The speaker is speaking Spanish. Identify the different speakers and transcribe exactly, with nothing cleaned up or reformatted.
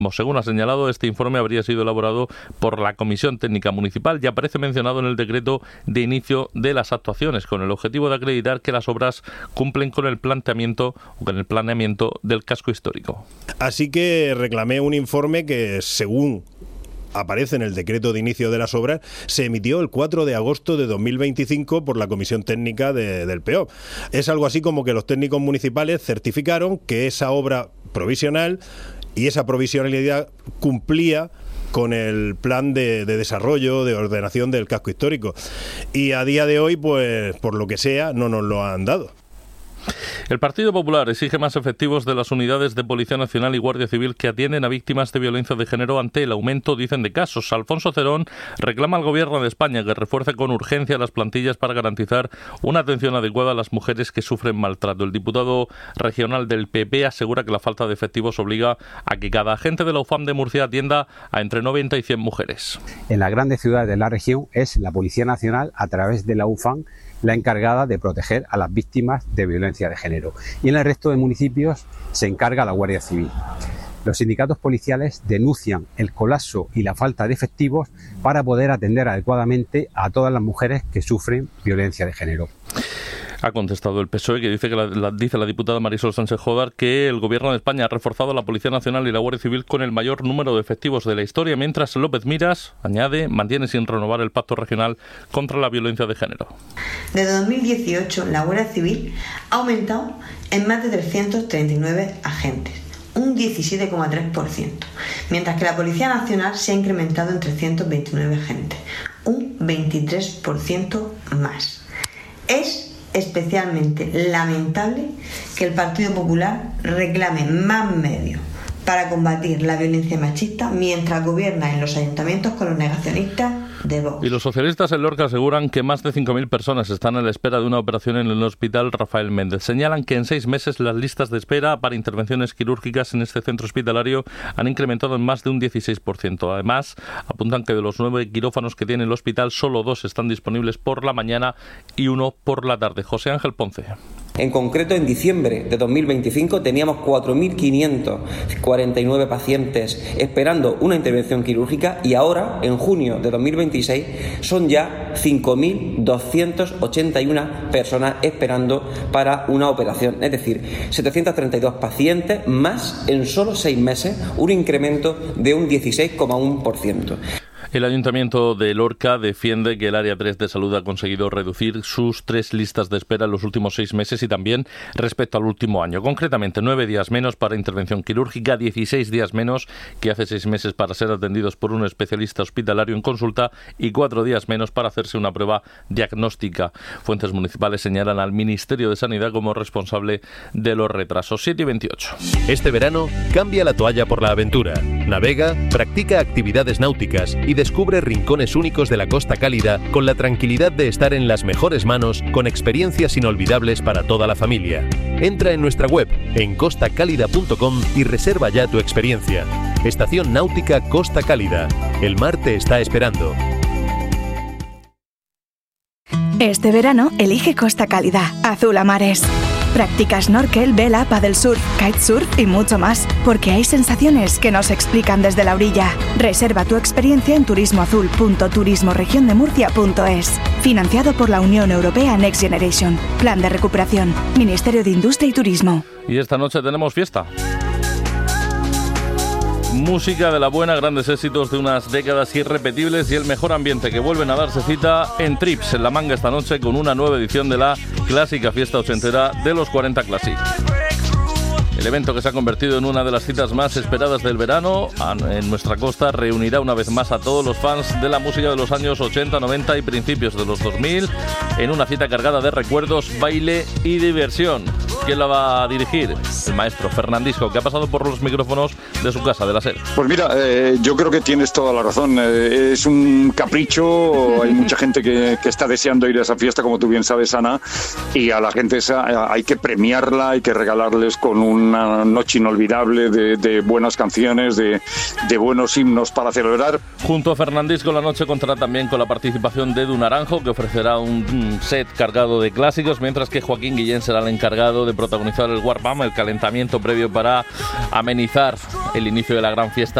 Speaker 1: Según ha señalado, este informe habría sido elaborado por la Comisión Técnica Municipal y aparece mencionado en el decreto de inicio de las actuaciones, con el objetivo de acreditar que las obras cumplen con el planteamiento o con el planeamiento del casco histórico.
Speaker 2: Así que reclamé un informe que, según aparece en el decreto de inicio de las obras, se emitió el cuatro de agosto de dos mil veinticinco por la Comisión Técnica de, del P E O. Es algo así como que los técnicos municipales certificaron que esa obra provisional y esa provisionalidad cumplía con el plan de, de desarrollo, de ordenación del casco histórico. Y a día de hoy, pues, por lo que sea, no nos lo han dado.
Speaker 1: El Partido Popular exige más efectivos de las unidades de Policía Nacional y Guardia Civil que atienden a víctimas de violencia de género ante el aumento, dicen, de casos. Alfonso Cerón reclama al Gobierno de España que refuerce con urgencia las plantillas para garantizar una atención adecuada a las mujeres que sufren maltrato. El diputado regional del P P asegura que la falta de efectivos obliga a que cada agente de la U F A M de Murcia atienda a entre noventa y cien mujeres.
Speaker 3: En las grandes ciudades de la región es la Policía Nacional, a través de la U F A M, la encargada de proteger a las víctimas de violencia de género. Y en el resto de municipios se encarga la Guardia Civil. Los sindicatos policiales denuncian el colapso y la falta de efectivos para poder atender adecuadamente a todas las mujeres que sufren violencia de género.
Speaker 1: Ha contestado el P S O E, que dice que la, la, dice la diputada Marisol Sánchez Jodar que el Gobierno de España ha reforzado la Policía Nacional y la Guardia Civil con el mayor número de efectivos de la historia, mientras López Miras, añade, mantiene sin renovar el pacto regional contra la violencia de género.
Speaker 4: Desde dos mil dieciocho, la Guardia Civil ha aumentado en más de trescientos treinta y nueve agentes, un diecisiete coma tres por ciento, mientras que la Policía Nacional se ha incrementado en trescientos veintinueve agentes, un veintitrés por ciento más. Es especialmente lamentable que el Partido Popular reclame más medios para combatir la violencia machista mientras gobierna en los ayuntamientos con los negacionistas de Vox.
Speaker 1: Y los socialistas en Lorca aseguran que más de cinco mil personas están a la espera de una operación en el Hospital Rafael Méndez. Señalan que en seis meses las listas de espera para intervenciones quirúrgicas en este centro hospitalario han incrementado en más de un dieciséis por ciento. Además, apuntan que de los nueve quirófanos que tiene el hospital, solo dos están disponibles por la mañana y uno por la tarde. José Ángel Ponce.
Speaker 5: En concreto, en diciembre de dos mil veinticinco teníamos cuatro mil quinientos cuarenta y nueve pacientes esperando una intervención quirúrgica y ahora, en junio de dos mil veintiséis, son ya cinco mil doscientas ochenta y una personas esperando para una operación. Es decir, setecientos treinta y dos pacientes más en solo seis meses, un incremento de un dieciséis coma uno por ciento.
Speaker 1: El Ayuntamiento de Lorca defiende que el Área tres de Salud ha conseguido reducir sus tres listas de espera en los últimos seis meses y también respecto al último año. Concretamente, nueve días menos para intervención quirúrgica, dieciséis días menos que hace seis meses para ser atendidos por un especialista hospitalario en consulta y cuatro días menos para hacerse una prueba diagnóstica. Fuentes municipales señalan al Ministerio de Sanidad como responsable de los retrasos. siete y veintiocho.
Speaker 6: Este verano, cambia la toalla por la aventura. Navega, practica actividades náuticas y descubre rincones únicos de la Costa Cálida con la tranquilidad de estar en las mejores manos con experiencias inolvidables para toda la familia. Entra en nuestra web en costa cálida punto com y reserva ya tu experiencia. Estación Náutica Costa Cálida. El mar te está esperando.
Speaker 7: Este verano elige Costa Cálida, azul a mares. Practica snorkel, vela, paddle surf, kitesurf y mucho más, porque hay sensaciones que no se explican desde la orilla. Reserva tu experiencia en turismoazul punto turismo región de murcia punto es. Financiado por la Unión Europea Next Generation. Plan de recuperación. Ministerio de Industria y Turismo.
Speaker 1: Y esta noche tenemos fiesta. Música de la buena, grandes éxitos de unas décadas irrepetibles y el mejor ambiente que vuelven a darse cita en Trips, en La Manga, esta noche con una nueva edición de la clásica fiesta ochentera de los cuarenta Classic. El evento, que se ha convertido en una de las citas más esperadas del verano en nuestra costa, reunirá una vez más a todos los fans de la música de los años ochenta, noventa y principios de los dos mil en una cita cargada de recuerdos, baile y diversión. ¿Quién la va a dirigir? El maestro Fernandisco, que ha pasado por los micrófonos de su casa, de la S E R.
Speaker 8: Pues mira, eh, yo creo que tienes toda la razón. Eh, es un capricho, hay mucha gente que, que está deseando ir a esa fiesta, como tú bien sabes, Ana, y a la gente esa hay que premiarla, hay que regalarles con una noche inolvidable de, de buenas canciones, de, de buenos himnos para celebrar.
Speaker 1: Junto a Fernandisco, la noche contará también con la participación de Edu Naranjo, que ofrecerá un set cargado de clásicos, mientras que Joaquín Guillén será el encargado de de protagonizar el Warm Up, el calentamiento previo para amenizar el inicio de la gran fiesta